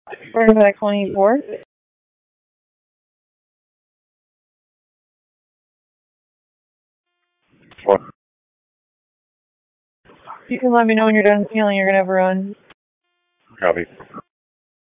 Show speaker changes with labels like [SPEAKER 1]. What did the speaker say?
[SPEAKER 1] Quarterback 24.
[SPEAKER 2] What?
[SPEAKER 1] You can let me know when you're done feeling you're going to have a run.
[SPEAKER 2] Copy.